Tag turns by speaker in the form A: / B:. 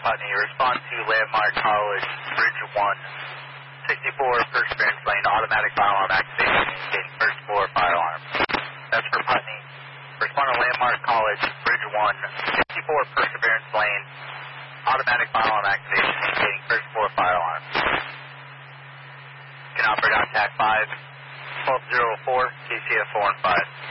A: Putney. Respond to Landmark College, Bridge 1, 64 Perseverance Lane, automatic fire alarm activation, indicating first floor fire alarm. That's for Putney. Respond to Landmark College, Bridge 1, 64 Perseverance Lane, automatic fire alarm activation, indicating first floor fire alarm. Can operate on TAC 5, 1204, KCF 4 and 5.